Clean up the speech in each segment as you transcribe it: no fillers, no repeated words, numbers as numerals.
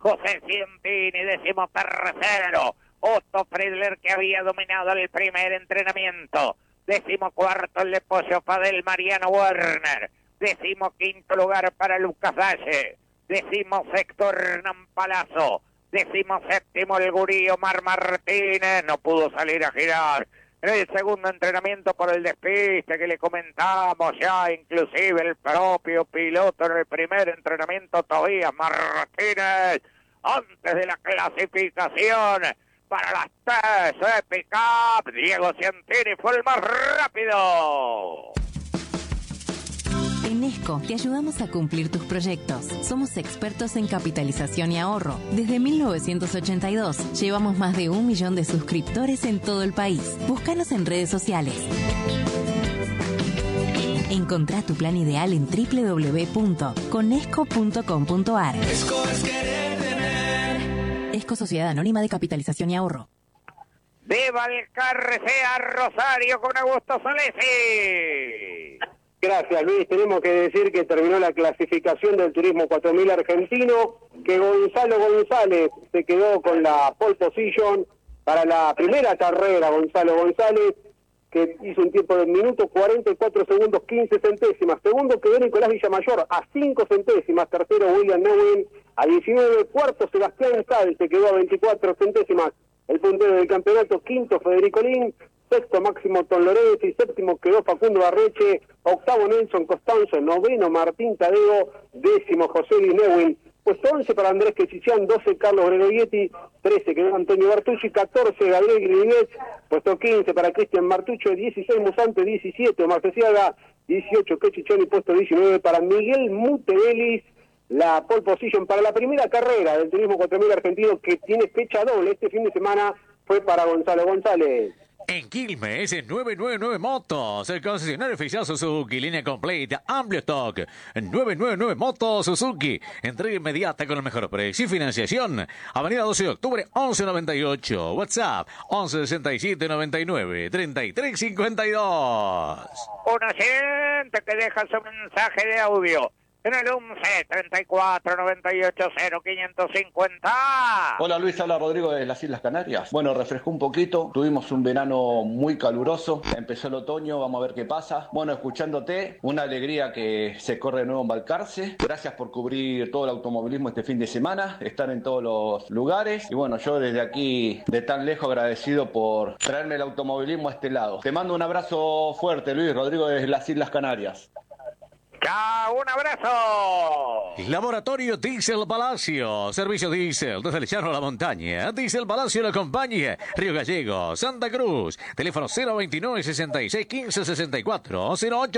José Cientini, 13º. Otto Friedler, que había dominado el primer entrenamiento. 14º el de Pollo Fadel Mariano Werner. 15º lugar para Lucas Valle. 16º Hernán Palazzo. 17º el gurí Omar Martínez. No pudo salir a girar en el segundo entrenamiento por el despiste que le comentamos ya, inclusive el propio piloto en el primer entrenamiento, Tobías Martínez, antes de la clasificación para las TC Pickup. Diego Cientini fue el más rápido. En Esco te ayudamos a cumplir tus proyectos. Somos expertos en capitalización y ahorro. Desde 1982 llevamos más de 1 millón de suscriptores en todo el país. Búscanos en redes sociales. Encontrá tu plan ideal en www.conesco.com.ar. Esco es querer tener. Esco Sociedad Anónima de Capitalización y Ahorro. De Balcarce a Rosario con Augusto Solesi. Gracias, Luis. Tenemos que decir que terminó la clasificación del Turismo 4000 argentino, que Gonzalo González se quedó con la pole position para la primera carrera. Gonzalo González, que hizo un tiempo de minuto 44 segundos 15 centésimas. Segundo quedó Nicolás Villamayor a 5 centésimas. Tercero William Neuwin a 19. Cuarto Sebastián Sal se quedó a 24 centésimas. El puntero del campeonato. Quinto Federico Lin. Sexto Máximo Ton Lorenzi, séptimo quedó Facundo Barreche, octavo Nelson Costanzo, noveno Martín Tadeo, décimo José Luis Neuwin, puesto 11 para Andrés Quechichán, 12 Carlos Gregorietti, 13 quedó Antonio Bartucci, 14 Gabriel Grinet, puesto 15 para Cristian Martucho, 16 Musante, 17 Omar Ceciaga, 18 Quechichán y puesto 19 para Miguel Mutevelis. La pole position para la primera carrera del Turismo 4000 argentino, que tiene fecha doble este fin de semana, fue para Gonzalo González. En Quilmes, 999 Motos, el concesionario oficial Suzuki, línea completa, amplio stock. 999 Motos Suzuki, entrega inmediata con el mejor precio y financiación. Avenida 12 de octubre, 1198. WhatsApp, 1167-99-3352. Un oyente que deja su mensaje de audio en el 11-34-98-0550. Hola Luis, habla Rodrigo de las Islas Canarias. Bueno, refrescó un poquito, tuvimos un verano muy caluroso, empezó el otoño, vamos a ver qué pasa. Bueno, escuchándote, una alegría que se corre de nuevo en Balcarce. Gracias por cubrir todo el automovilismo este fin de semana, estar en todos los lugares. Y bueno, yo desde aquí, de tan lejos, agradecido por traerme el automovilismo a este lado. Te mando un abrazo fuerte, Luis, Rodrigo de las Islas Canarias. ¡Chao! ¡Un abrazo! Laboratorio Diesel Palacio. Servicio Diesel desde el llano a la montaña. Diesel Palacio lo acompaña. Río Gallego, Santa Cruz. Teléfono 029-66-1564.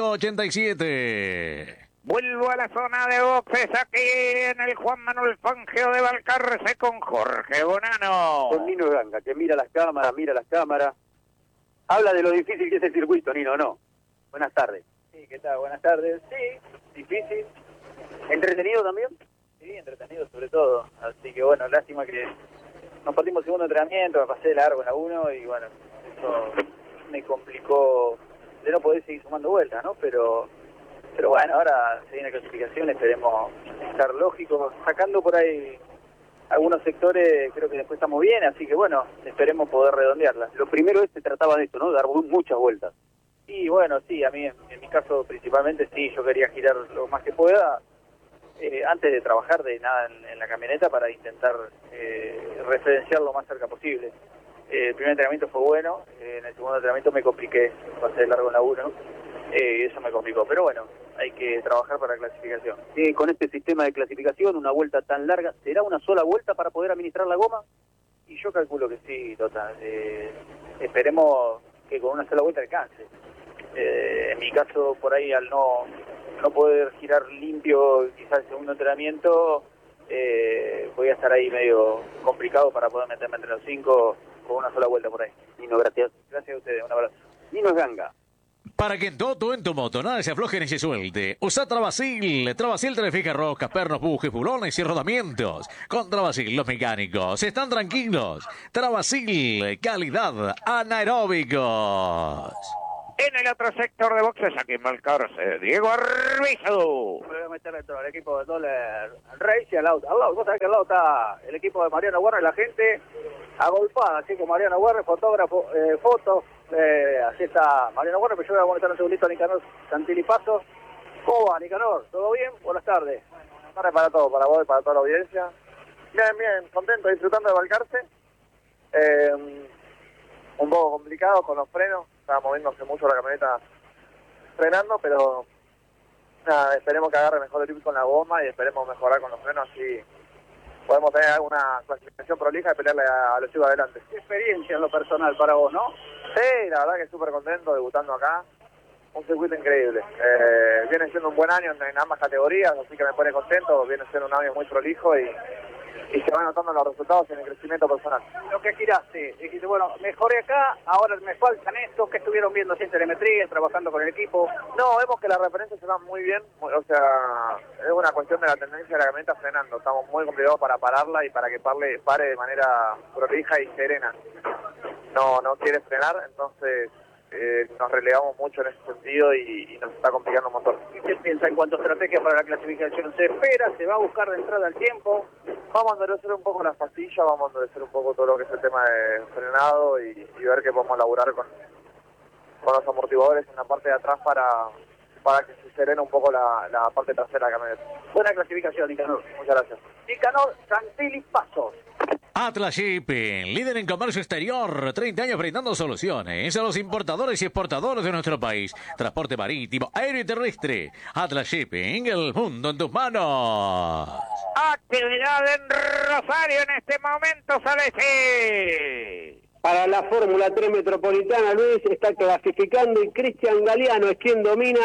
0887. Vuelvo a la zona de boxes aquí en el Juan Manuel Fangio de Balcarce con Jorge Bonano. Con Nino Ganga, que mira las cámaras. Habla de lo difícil que es el circuito, Nino, ¿no? Buenas tardes. Sí, ¿qué tal? Buenas tardes. Sí, difícil. ¿Entretenido también? Sí, entretenido sobre todo. Así que bueno, lástima que nos partimos segundo entrenamiento, me pasé de largo en la 1 y bueno, eso me complicó de no poder seguir sumando vueltas, ¿no? Pero bueno, ahora se viene clasificación, esperemos estar lógicos, sacando por ahí algunos sectores, creo que después estamos bien, así que bueno, esperemos poder redondearla. Lo primero se trataba de esto, ¿no? Dar muchas vueltas. Y bueno, sí, a mí en mi caso principalmente sí, yo quería girar lo más que pueda antes de trabajar de nada en la camioneta para intentar referenciar lo más cerca posible. El primer entrenamiento fue bueno, en el segundo entrenamiento me compliqué, pasé de largo en la 1, y eso me complicó, pero bueno, hay que trabajar para la clasificación. Con este sistema de clasificación, una vuelta tan larga, ¿será una sola vuelta para poder administrar la goma? Y yo calculo que sí, total. Esperemos que con una sola vuelta alcance. En mi caso, por ahí al no poder girar limpio quizás el segundo entrenamiento, voy a estar ahí medio complicado para poder meterme entre los 5 con una sola vuelta por ahí. Nino, gracias. Gracias a ustedes, un abrazo. Nino Ganga. Para que en todo en tu moto nada se afloje ni se suelte, usa Travasil. Travasil te fija roscas, pernos, bujes, bulones y rodamientos. Con Travasil los mecánicos están tranquilos. Travasil, calidad anaeróbicos. En el otro sector de boxes, aquí en Balcarce, Diego Arbizu. Me voy a meter dentro del equipo de Dollar Race y al lado. Vos sabés que al lado está el equipo de Mariano Warner, la gente agolpada, así con Mariano Warner, fotógrafo, fotos. Así está Mariano Warner, pero yo voy a molestar un segundito a Nicanor Santilli Paso. ¿Cómo va, Nicanor? ¿Todo bien? Buenas tardes. Buenas tardes para todos, para vos y para toda la audiencia. Bien, contento, disfrutando de Balcarce. Un poco complicado con los frenos. Estaba moviéndose mucho la camioneta frenando, pero nada, esperemos que agarre mejor el grip con la goma y esperemos mejorar con los frenos, así podemos tener alguna clasificación prolija y pelearle a los chicos adelante. ¿Qué experiencia en lo personal para vos, no? Sí, la verdad que súper contento debutando acá. Un circuito increíble. Viene siendo un buen año en ambas categorías, así que me pone contento. Viene siendo un año muy prolijo y se van notando los resultados en el crecimiento personal. Lo que giraste, dijiste, bueno, mejoré acá, ahora me faltan estos, que estuvieron viendo sin telemetría, trabajando con el equipo. No, vemos que las referencias se van muy bien, o sea, es una cuestión de la tendencia de la camioneta frenando. Estamos muy complicados para pararla y para que pare de manera prolija y serena. No quiere frenar, entonces nos relegamos mucho en ese sentido y nos está complicando un montón. ¿Qué piensa en cuanto a estrategia para la clasificación? ¿Se espera? ¿Se va a buscar de entrada al tiempo? Vamos a endurecer un poco las pastillas, vamos a endurecer un poco todo lo que es el tema de frenado y ver que podemos laburar con los amortiguadores en la parte de atrás para que se serene un poco la parte trasera de la camioneta. Buena clasificación, Nicanor. Muchas gracias. Nicanor Santilli Pasos. Atlas Shipping, líder en comercio exterior, 30 años brindando soluciones a los importadores y exportadores de nuestro país. Transporte marítimo, aéreo y terrestre. Atlas Shipping, el mundo en tus manos. Actividad en Rosario en este momento, Salesi. Para la Fórmula 3 Metropolitana, Luis, está clasificando y Cristian Galeano es quien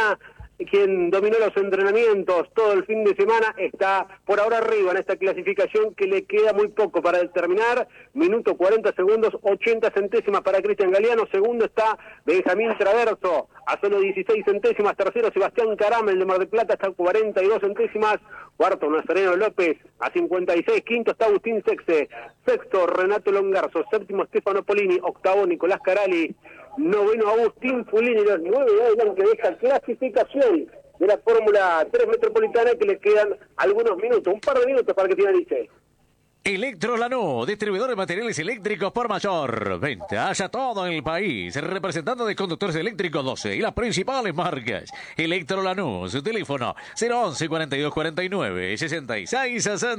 dominó los entrenamientos todo el fin de semana, está por ahora arriba en esta clasificación que le queda muy poco para terminar, minuto 40 segundos, 80 centésimas para Cristian Galeano, segundo está Benjamín Traverso, a solo 16 centésimas, tercero Sebastián Caramel de Mar del Plata, está a 42 centésimas, cuarto Nazareno López, a 56, quinto está Agustín Sexe, sexto Renato Longarzo, séptimo Stefano Polini, octavo Nicolás Carali, noveno Agustín Fulini, los 9 que deja clasificación de la Fórmula 3 Metropolitana, que le quedan algunos minutos, un par de minutos para que finalice. Electro Lanús, distribuidor de materiales eléctricos por mayor. Venta a todo el país. Representante de conductores eléctricos 12 y las principales marcas. Electro Lanús, su teléfono 011 42 49 66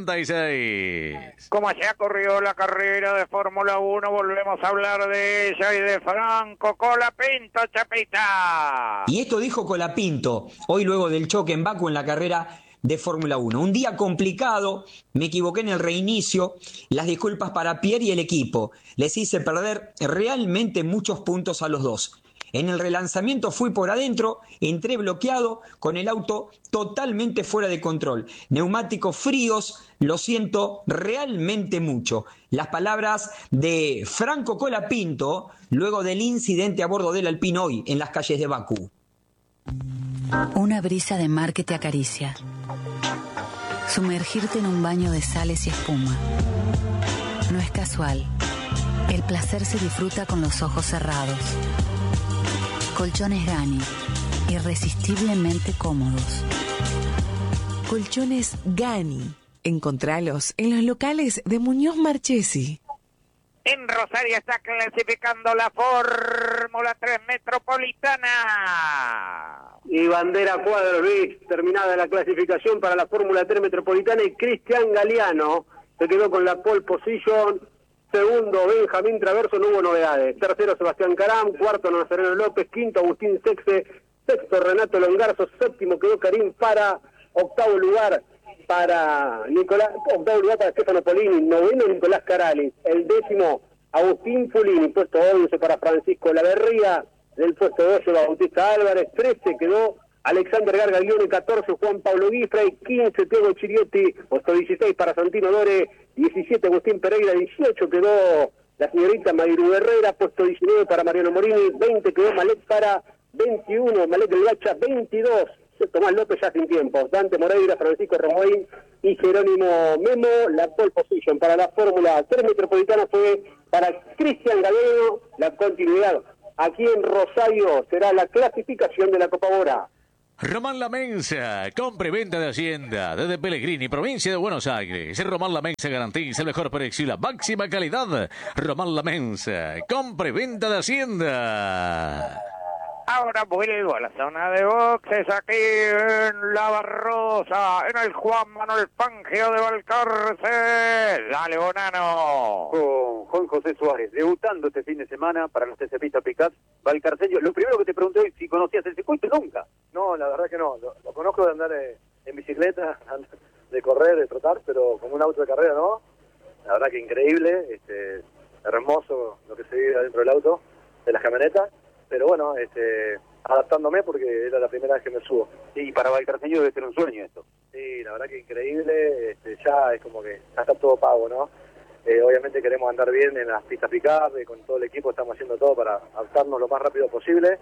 66. Como se ha corrido la carrera de Fórmula 1, volvemos a hablar de ella y de Franco Colapinto, Chapita. Y esto dijo Colapinto hoy luego del choque en Baku en la carrera de Fórmula 1. Un día complicado, me equivoqué en el reinicio, las disculpas para Pierre y el equipo. Les hice perder realmente muchos puntos a los dos. En el relanzamiento fui por adentro, entré bloqueado, con el auto totalmente fuera de control. Neumáticos fríos, lo siento realmente mucho. Las palabras de Franco Colapinto luego del incidente a bordo del Alpine hoy en las calles de Bakú. Una brisa de mar que te acaricia. Sumergirte en un baño de sales y espuma. No es casual. El placer se disfruta con los ojos cerrados. Colchones Gani. Irresistiblemente cómodos. Colchones Gani. Encontralos en los locales de Muñoz Marchesi. En Rosario está clasificando la Fórmula 3 Metropolitana. Y bandera cuadro, Luis, terminada la clasificación para la Fórmula 3 Metropolitana y Cristian Galeano se quedó con la pole position. Segundo, Benjamín Traverso, no hubo novedades. Tercero, Sebastián Caram. Cuarto, Nazareno López. Quinto, Agustín Sexe. Sexto, Renato Longarzo. Séptimo quedó Karim Para. Octavo lugar para Stefano Polini. Noveno, Nicolás Carali. El décimo, Agustín Fulini. Puesto 11 para Francisco Laverría. Del puesto 12, Bautista Álvarez. 13 quedó Alexander Gargaglione. 14, Juan Pablo Guifrey. 15, Diego Chirietti. Puesto 16 para Santino Dore. 17, Agustín Pereira. 18 quedó la señorita Mayru Herrera. Puesto 19 para Mariano Morini. 20 quedó Malek Para. 21, Malek del Bacha. 22, Tomás López ya sin tiempo. Dante Moreira, Francisco Romoín y Jerónimo Memo. La pole position para la Fórmula 3 Metropolitana fue para Cristian Galeano. La continuidad aquí en Rosario será la clasificación de la Copa Bora. Román La Mensa, compra y venta de Hacienda, desde Pellegrini, provincia de Buenos Aires. Román La Mensa garantiza el mejor precio y la máxima calidad. Román La Mensa, compra y venta de Hacienda. Ahora vuelvo a la zona de boxes aquí en La Barrosa, en el Juan Manuel Fangio de Balcarce. Dale, Bonano. Con Juan José Suárez, debutando este fin de semana para los TC Pickup Valcarceño. Lo primero que te pregunté hoy, si conocías el circuito, nunca. No, la verdad que no. Lo conozco de andar en bicicleta, de correr, de trotar, pero con un auto de carrera no. La verdad que increíble, hermoso lo que se vive adentro del auto, de las camionetas. Pero bueno, adaptándome porque era la primera vez que me subo. Sí, para Valcarceño debe ser un sueño esto. Sí, la verdad que increíble, ya es como que ya está todo pago, ¿no? Obviamente queremos andar bien en las pistas pick-up, con todo el equipo estamos haciendo todo para adaptarnos lo más rápido posible,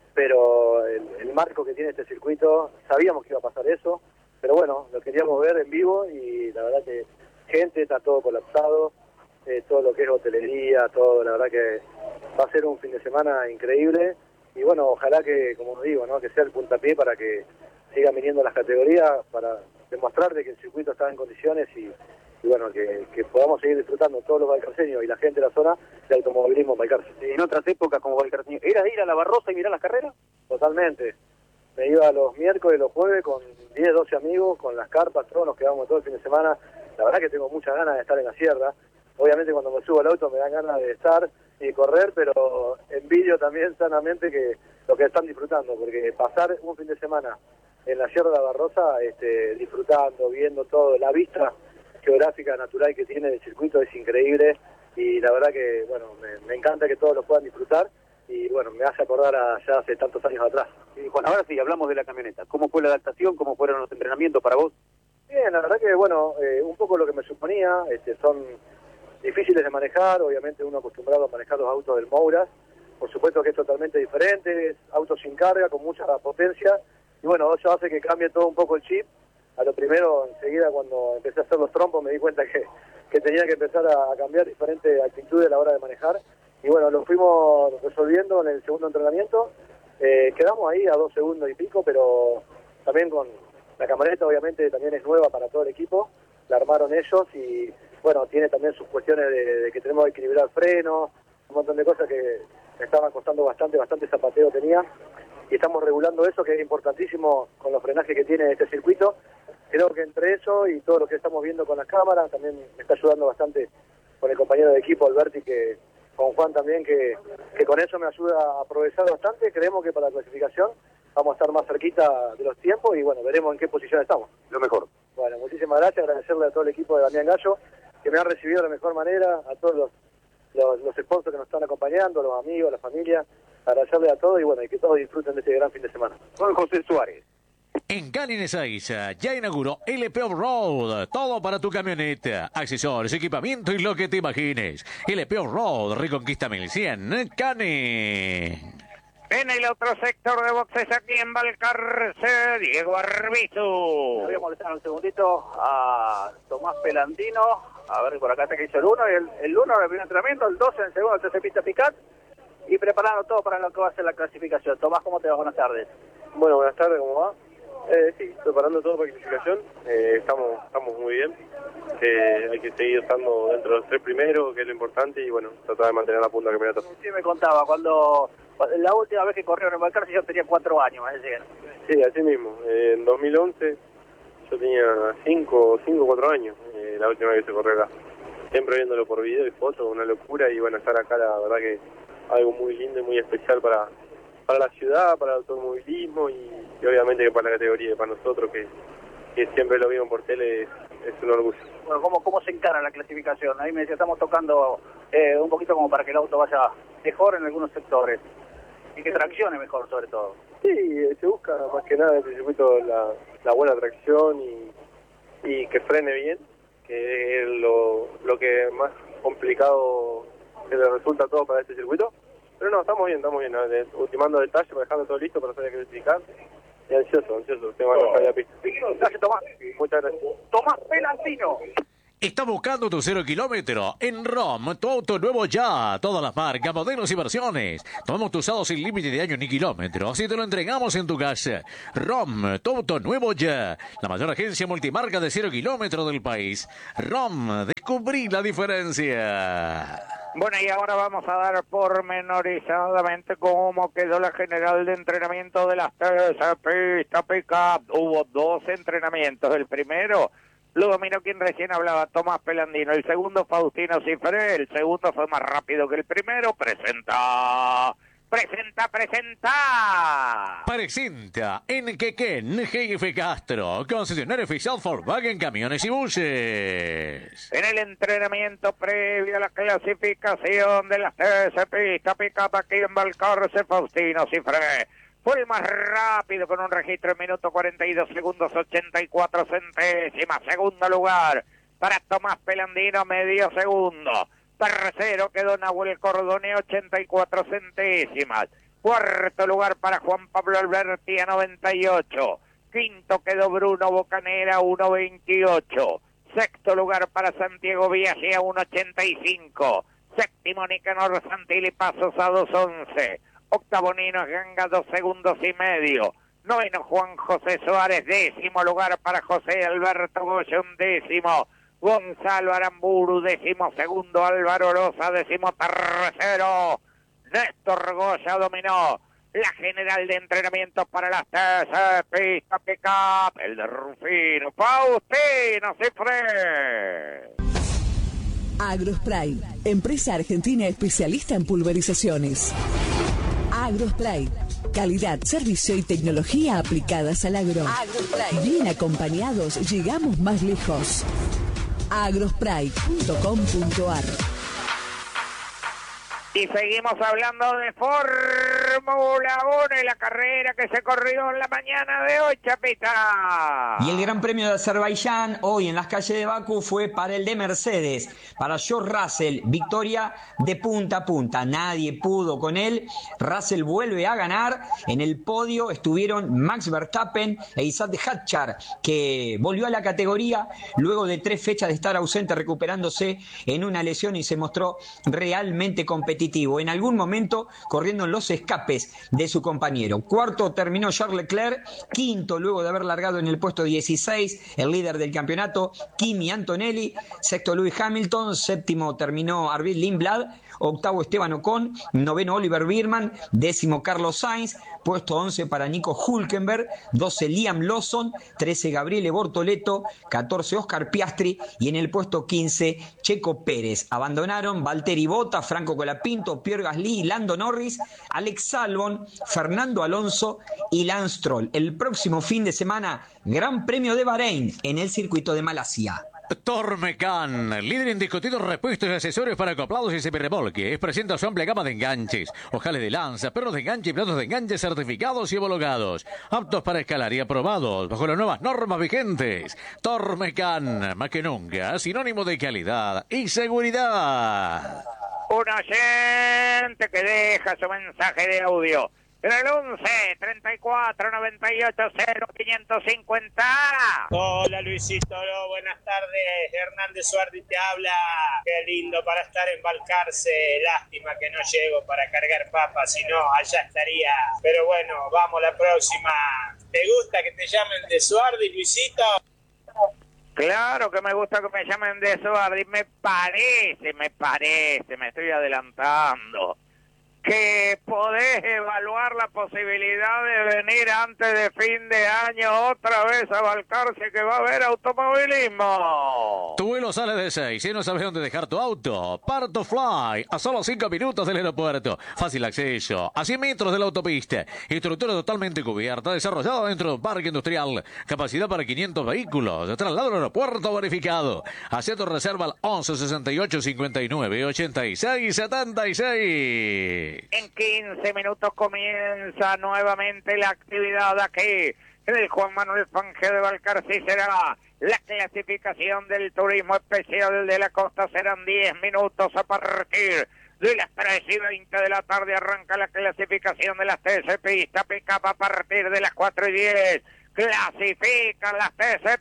pero el marco que tiene este circuito, sabíamos que iba a pasar eso, pero bueno, lo queríamos ver en vivo y la verdad que gente, está todo colapsado, todo lo que es hotelería, todo, la verdad que va a ser un fin de semana increíble y bueno, ojalá que, como digo, ¿no? Que sea el puntapié para que sigan viniendo las categorías, para demostrar de que el circuito está en condiciones y bueno, que podamos seguir disfrutando todos los valcarceños y la gente de la zona de automovilismo en Valcarce. En otras épocas como Valcarceño, ¿era ir a La Barrosa y mirar las carreras? Totalmente. Me iba los miércoles, los jueves con 10, 12 amigos, con las carpas, todos nos quedamos todo el fin de semana. La verdad que tengo muchas ganas de estar en la sierra. Obviamente cuando me subo al auto me dan ganas de estar y correr, pero envidio también sanamente que lo que están disfrutando, porque pasar un fin de semana en la Sierra de la Barrosa, disfrutando, viendo todo, la vista geográfica natural que tiene el circuito es increíble y la verdad que, bueno, me encanta que todos lo puedan disfrutar y, bueno, me hace acordar a ya hace tantos años atrás. Y Juan, ahora sí, hablamos de la camioneta. ¿Cómo fue la adaptación? ¿Cómo fueron los entrenamientos para vos? Bien, la verdad que, bueno, un poco lo que me suponía, son difíciles de manejar, obviamente uno acostumbrado a manejar los autos del Moura, por supuesto que es totalmente diferente, es auto sin carga, con mucha potencia, y bueno, eso hace que cambie todo un poco el chip. A lo primero, enseguida cuando empecé a hacer los trompos me di cuenta que tenía que empezar a cambiar diferentes actitudes a la hora de manejar, y bueno, lo fuimos resolviendo en el segundo entrenamiento, quedamos ahí a 2 segundos y pico, pero también con la camioneta obviamente también es nueva para todo el equipo, la armaron ellos y bueno, tiene también sus cuestiones de que tenemos que equilibrar frenos, un montón de cosas que me estaban costando bastante zapateo tenía, y estamos regulando eso, que es importantísimo con los frenajes que tiene este circuito. Creo que entre eso y todo lo que estamos viendo con las cámaras, también me está ayudando bastante con el compañero de equipo, Alberti, que con Juan también, que con eso me ayuda a progresar bastante. Creemos que para la clasificación vamos a estar más cerquita de los tiempos y bueno, veremos en qué posición estamos. Lo mejor. Bueno, muchísimas gracias, agradecerle a todo el equipo de Damián Gallo, que me han recibido de la mejor manera, a todos los sponsors que nos están acompañando, los amigos, la familia, agradecerle a todos y bueno, y que todos disfruten de este gran fin de semana. Juan José Suárez. En Cali Ezeiza ya inauguró LP Off-Road, todo para tu camioneta, accesorios, equipamiento y lo que te imagines. LP Off-Road, Reconquista 1100, Cani. En el otro sector de boxes aquí en Balcarce, Diego Arbizu. Voy a molestar un segundito a Tomás Pelantino, a ver por acá está que hizo el 1, el 1 en el primer entrenamiento, el 2 en el segundo, el tercer pista picar y preparando todo para lo que va a ser la clasificación. Tomás, ¿cómo te va? Buenas tardes. Bueno, buenas tardes, ¿cómo va? Sí, preparando todo para clasificación, estamos muy bien, hay que seguir estando dentro de los 3 primeros, que es lo importante, y bueno, tratar de mantener la punta del campeonato. Sí, me contaba, cuando la última vez que corrió en el Balcarce yo tenía 4 años, es decir. Sí, así mismo, en 2011 yo tenía 5 o 4 años, la última vez que se corrió acá. Siempre viéndolo por video y fotos, una locura, y bueno, estar acá la verdad que algo muy lindo y muy especial para la ciudad, para el automovilismo y obviamente que para la categoría, para nosotros que siempre lo vimos por tele, es un orgullo. Bueno, ¿cómo se encara la clasificación? Ahí me decía, estamos tocando un poquito como para que el auto vaya mejor en algunos sectores y que traccione mejor sobre todo. Sí, se busca más que nada en este circuito la buena tracción y que frene bien, que es lo que más complicado que le resulta todo para este circuito. Pero no, estamos bien, ultimando detalles, dejando todo listo para salir a clasificar. Y ansioso, tengo ganas de salir a pista. Gracias, Tomás. Muchas gracias. Tomás Pelantino. ¿Estás buscando tu 0 kilómetro? En ROM, tu auto nuevo ya. Todas las marcas, modelos y versiones. Tomamos tu usado sin límite de años ni kilómetros y te lo entregamos en tu casa. ROM, tu auto nuevo ya. La mayor agencia multimarca de 0 kilómetros del país. ROM, descubrí la diferencia. Bueno, y ahora vamos a dar pormenorizadamente cómo quedó la general de entrenamiento de las terceras pistas pick-up. Hubo 2 entrenamientos. El primero lo dominó quien recién hablaba, Tomás Pelandino. El segundo, Faustino Cifré. El segundo fue más rápido que el primero. Presenta en Quequén, GF Castro, concesionario oficial Volkswagen Camiones y Buses. En el entrenamiento previo a la clasificación de las 13 pistas pick-up aquí en Balcarce, Faustino Cifré fue el más rápido con un registro en minuto 42 segundos 84 centésimas. Segundo lugar para Tomás Pelandino, medio segundo. Tercero quedó Nahuel Cordone, 84 centésimas. Cuarto lugar para Juan Pablo Alberti, a 98. Quinto quedó Bruno Bocanera, 1.28. Sexto lugar para Santiago Biaggi, a 1.85. Séptimo Nicanor Santilli Pasos, a 2.11. Octavo Nino Ganga, 2 segundos y medio. Noveno Juan José Suárez, 10º lugar para José Alberto Goya, 11º. Gonzalo Aramburu, 12º, Álvaro Rosa, 13º. Néstor Goya dominó la general de entrenamiento para las terceras pistas pick-up. El de Rufino, Faustino Cifré. Agrospray, empresa argentina especialista en pulverizaciones. Agrospray, calidad, servicio y tecnología aplicadas al agro. Agrospray. Bien acompañados, llegamos más lejos. agrospray.com.ar. Y seguimos hablando de Fórmula 1 y la carrera que se corrió en la mañana de hoy, Chapita. Y el Gran Premio de Azerbaiyán, hoy en las calles de Bakú, fue para el de Mercedes, para George Russell, victoria de punta a punta. Nadie pudo con él. Russell vuelve a ganar. En el podio estuvieron Max Verstappen e Isaac Hadjar, que volvió a la categoría luego de 3 fechas de estar ausente, recuperándose en una lesión, y se mostró realmente competitivo. En algún momento corriendo en los escapes de su compañero. Cuarto terminó Charles Leclerc, quinto luego de haber largado en el puesto 16 el líder del campeonato Kimi Antonelli, sexto Lewis Hamilton, séptimo terminó Arvid Lindblad, octavo Esteban Ocon, noveno Oliver Biermann, décimo Carlos Sainz, puesto 11 para Nico Hülkenberg, 12 Liam Lawson, 13 Gabriele Bortoleto, 14 Oscar Piastri y en el puesto 15 Checo Pérez. Abandonaron Valtteri Bottas, Franco Colapinto, Pierre Gasly, Lando Norris, Alex Albon, Fernando Alonso y Lance Stroll. El próximo fin de semana, Gran Premio de Bahrein en el circuito de Malasia. Tormecan, líder indiscutido en repuestos y accesorios para acoplados y semirremolques. Presenta su amplia gama de enganches, ojales de lanza, perros de enganche y platos de enganche certificados y homologados. Aptos para escalar y aprobados bajo las nuevas normas vigentes. Tormecan, más que nunca, sinónimo de calidad y seguridad. Un oyente que deja su mensaje de audio en el 11 34 98 0 550. Hola Luisito, buenas tardes. Hernández Suárez te habla. Qué lindo para estar en Balcarce. Lástima que no llego para cargar papas, si no allá estaría. Pero bueno, vamos la próxima. ¿Te gusta que te llamen de Suárez, Luisito? Claro que me gusta que me llamen de Suárez. Me estoy adelantando, que podés evaluar la posibilidad de venir antes de fin de año otra vez a Balcarce, que va a haber automovilismo. Tu vuelo sale de 6 y no sabes dónde dejar tu auto. Parto Fly, a solo 5 minutos del aeropuerto. Fácil acceso, a 100 metros de la autopista. Estructura totalmente cubierta, desarrollada dentro de un parque industrial. Capacidad para 500 vehículos. Traslado al aeropuerto verificado. Hacé tu reserva al 11 68 59 86 76. En 15 minutos comienza nuevamente la actividad aquí en el Juan Manuel Fangio de Balcarce. Será la clasificación del turismo especial de la costa. Serán 10 minutos a partir de las 3:20 de la tarde. Arranca la clasificación de las 13 pistas pick-up a partir de las 4:10. clasifican las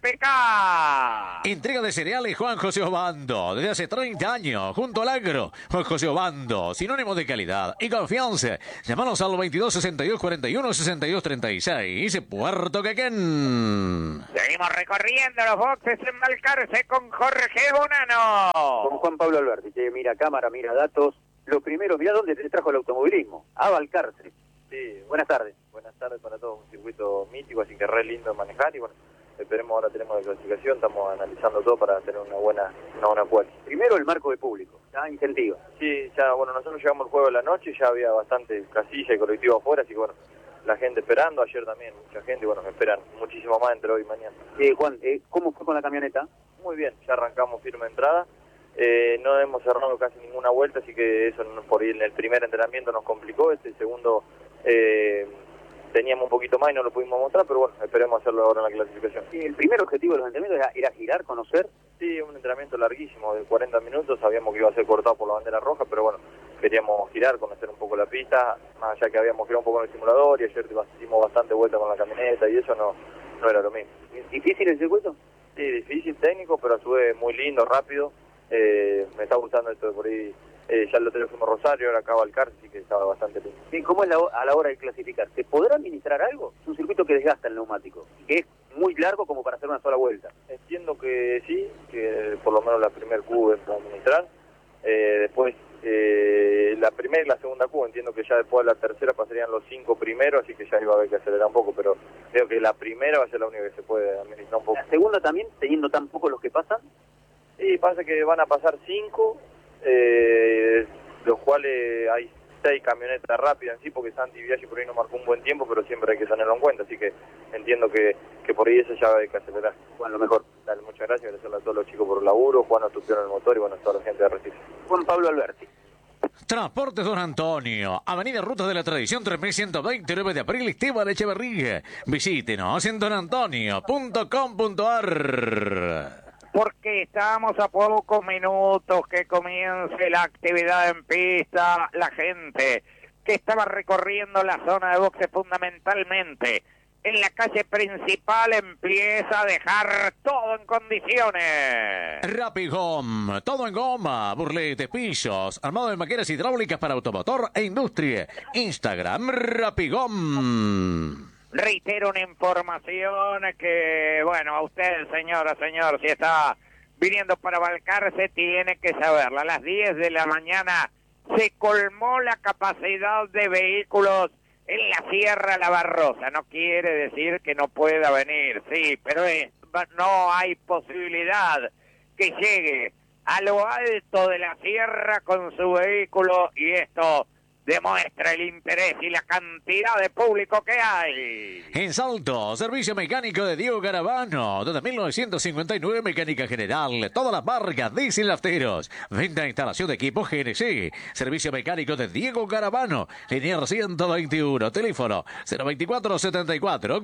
TCPK. Entrega de cereales Juan José Obando. Desde hace 30 años, junto al agro. Juan José Obando, sinónimo de calidad y confianza. Llámanos al 22 62 41 62 36. Puerto Quequén. Seguimos recorriendo los boxes en Balcarce con Jorge Bonano. Con Juan Pablo Alberti, que mira cámara, mira datos. Lo primero, mira dónde te trajo el automovilismo. A Balcarce. Sí, buenas tardes. Buenas tardes para todos, un circuito mítico, así que re lindo de manejar y bueno, esperemos, ahora tenemos la clasificación, estamos analizando todo para tener una buena cual. Primero el marco de público, ya incentiva. Sí, ya bueno, nosotros llegamos al juego de la noche y ya había bastante casilla y colectivo afuera, así que bueno, la gente esperando, ayer también mucha gente y bueno, me esperan muchísimo más entre hoy y mañana. Juan, ¿cómo fue con la camioneta? Muy bien, ya arrancamos firme entrada. No hemos cerrado casi ninguna vuelta, así que eso por ahí en el primer entrenamiento nos complicó, el segundo teníamos un poquito más y no lo pudimos mostrar, pero bueno, esperemos hacerlo ahora en la clasificación. El primer objetivo de los entrenamientos era girar, conocer. Sí, un entrenamiento larguísimo de 40 minutos, sabíamos que iba a ser cortado por la bandera roja, pero bueno, queríamos girar, conocer un poco la pista, más allá que habíamos girado un poco en el simulador y ayer hicimos bastante vuelta con la camioneta y eso no era lo mismo. ¿Difícil el circuito? Sí, difícil, técnico, pero a su vez muy lindo, rápido. Me está gustando esto de por ahí. Ya el otro día fuimos a Rosario, ahora acá a Balcarce, así que estaba bastante lindo. Sí, ¿cómo es a la hora de clasificar? ¿Se podrá administrar algo? Es un circuito que desgasta el neumático, que es muy largo como para hacer una sola vuelta. Entiendo que sí, que por lo menos la primer Q es para administrar. Después, la primera y la segunda Q, entiendo que ya después de la tercera pasarían los 5 primeros, así que ya iba a haber que acelerar un poco, pero creo que la primera va a ser la única que se puede administrar un poco. ¿La segunda también, teniendo tan poco los que pasan? Sí, pasa que van a pasar 5, los cuales hay 6 camionetas rápidas en sí, porque Santi Biaggi por ahí no marcó un buen tiempo, pero siempre hay que tenerlo en cuenta, así que entiendo que por ahí eso ya hay que acelerar. Juan, lo mejor. Dale, muchas gracias, agradecerle a todos los chicos por el laburo, Juan estuvieron en el motor y bueno, a toda la gente de Recife. Juan Pablo Alberti. Transportes Don Antonio, Avenida Rutas de la Tradición 3120, 9 de abril, Esteban Echeverría. Visítenos en donantonio.com.ar. Porque estamos a pocos minutos que comience la actividad en pista. La gente que estaba recorriendo la zona de boxe fundamentalmente en la calle principal empieza a dejar todo en condiciones. Rapigom, todo en goma, burletes, pisos, armado de maqueras hidráulicas para automotor e industria. Instagram, Rapigom. Reitero una información que, bueno, a usted, señor, si está viniendo para Balcarce, tiene que saberla. A las 10 de la mañana se colmó la capacidad de vehículos en la Sierra La Barrosa. No quiere decir que no pueda venir, sí, pero no hay posibilidad que llegue a lo alto de la sierra con su vehículo y esto demuestra el interés y la cantidad de público que hay. En Salto, servicio mecánico de Diego Garavano. Desde 1959, mecánica general. Todas las marcas, diésel lafteros. Venta e instalación de equipos GNC. Servicio mecánico de Diego Garavano. Línea 121. Teléfono 024 74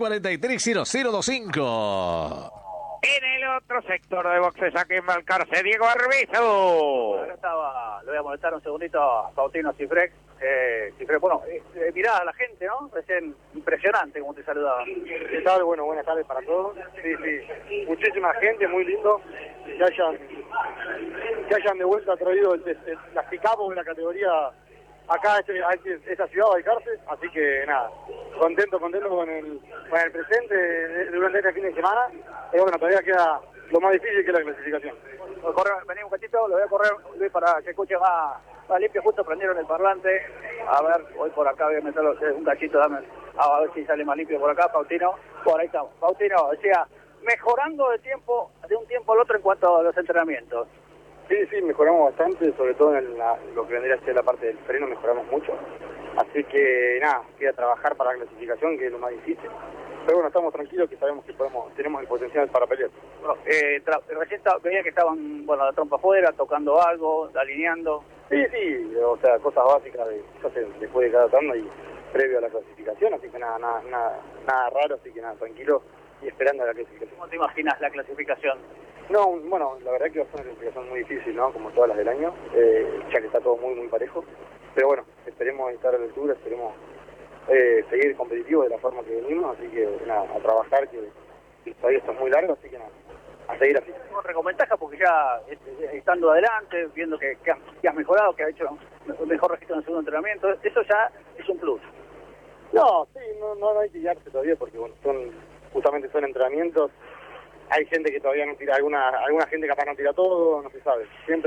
430025. En el otro sector de boxes aquí en Balcarce, Diego Arbizu. Lo voy a molestar un segundito a Faustino Cifrec. Bueno, mirá a la gente, ¿no? Recién impresionante como te saludaba. ¿Qué tal? Bueno, buenas tardes para todos. Sí. Muchísima gente, muy lindo. Que hayan de vuelta traído las picapos de la categoría acá a esta ciudad de Balcarce. Así que nada, contento con el presente durante este fin de semana. Y bueno, todavía queda lo más difícil que es la clasificación. Vení un cachito, lo voy a correr, Luis, para que escuche más limpio. Justo prendieron el parlante. A ver, voy por acá, voy a meterlo un cachito, a ver si sale más limpio por acá, Faustino. Por ahí estamos. Faustino, decía, mejorando de un tiempo al otro en cuanto a los entrenamientos. Sí, mejoramos bastante, sobre todo en lo que vendría a ser la parte del freno, mejoramos mucho. Así que nada, queda trabajar para la clasificación, que es lo más difícil. Pero bueno, estamos tranquilos, que sabemos que tenemos el potencial para pelear. Bueno, recién veía que estaban, la trompa afuera, tocando algo, alineando. Sí, o sea, cosas básicas después de cada tanda y previo a la clasificación, así que nada raro, así que nada, tranquilo y esperando a la clasificación. ¿Cómo te imaginas la clasificación? No, bueno, la verdad que va a ser una clasificación muy difícil, ¿no? Como todas las del año, ya que está todo muy, muy parejo. Pero bueno, esperemos estar a la altura, esperemos seguir competitivo de la forma que venimos, así que nada, a trabajar, que todavía esto es muy largo, así que nada, a seguir así. Con ventaja porque ya estando adelante, viendo que has mejorado, que has hecho un mejor registro en el segundo entrenamiento, eso ya es un plus. No, sí, no hay que guiarse todavía porque bueno, justamente son entrenamientos. Hay gente que todavía no tira, alguna gente capaz no tira todo, no se sabe. Siempre